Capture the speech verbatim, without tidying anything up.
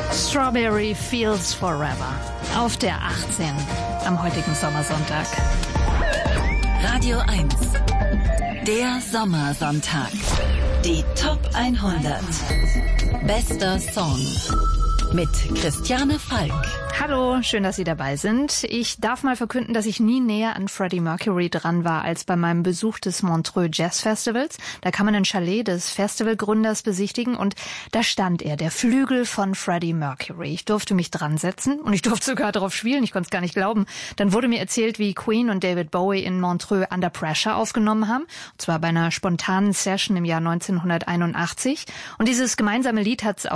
Strawberry Fields Forever auf der achtzehn am heutigen Sommersonntag. Radio eins, der Sommersonntag. Die Top hundert. Bester Song mit Christiane Falk. Hallo, schön, dass Sie dabei sind. Ich darf mal verkünden, dass ich nie näher an Freddie Mercury dran war als bei meinem Besuch des Montreux Jazz Festivals. Da kann man ein Chalet des Festivalgründers besichtigen und da stand er, der Flügel von Freddie Mercury. Ich durfte mich dran setzen und ich durfte sogar darauf spielen, ich konnte es gar nicht glauben. Dann wurde mir erzählt, wie Queen und David Bowie in Montreux Under Pressure aufgenommen haben, und zwar bei einer spontanen Session im Jahr neunzehnhunderteinundachtzig. Und dieses gemeinsame Lied hat es